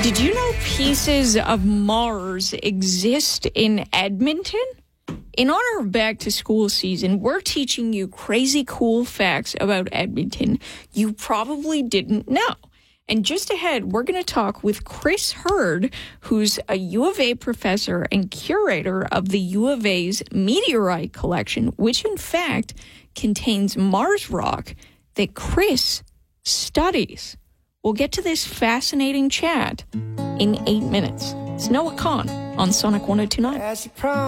Did you know pieces of Mars exist in Edmonton? In honor of back to school season, we're teaching you crazy cool facts about Edmonton you probably didn't know. And just ahead, we're going to talk with Chris Hurd, who's a U of A professor and curator of the U of A's meteorite collection, which in fact contains Mars rock that Chris studies. We'll get to this fascinating chat in 8 minutes. It's Noah Kahn on Sonic 102.9.